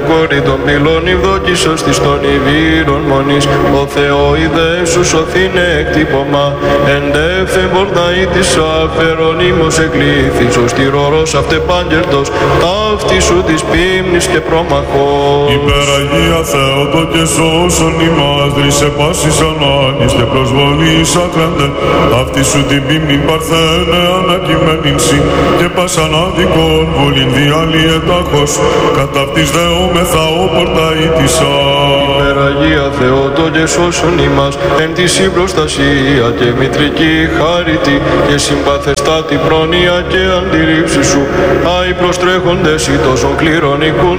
κόρη των πυλών ευδοκίσος της των Ιβύρων μονής, ο Θεό είδε σου σωθήνε εκτύπωμα, εντεύθεν πορταή της αφαιρονίμως εκλήθης, ο στηρορός αυτεπάγγελτος, ταύτη σου της πίμνης και πρόμαχος. Υπεραγία Θεότο και σώσον ημάς, δρίσε πάσης ανάγκης και προσβολής ακρέντε, αυτή σου την πίμνη παρθένε ανακειμένην σύ, και πάσαν άδικον βουλήν διαλύετάχος, κατά αυτής δεόμεθα ο πορταήτησα. Υπεραγία Θεότο και σώσον ημάς, εν της η προστασία και μητρική χάρητη και συμπαθεστάτη πρόνοια και αντιλήψη σου, άι προστρέχοντες οι τόσων κληρονικούν